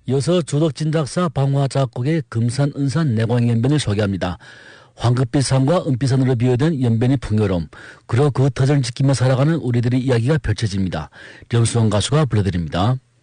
이어서 조덕진 작사 방화 작곡의 금산 은산 내광 연변을 소개합니다. 황급빛 산과 은빛 산으로 비유된 연변의 풍요로움, 그리고 그 터전을 지키며 살아가는 우리들의 이야기가 펼쳐집니다. 령수원 가수가 불러드립니다.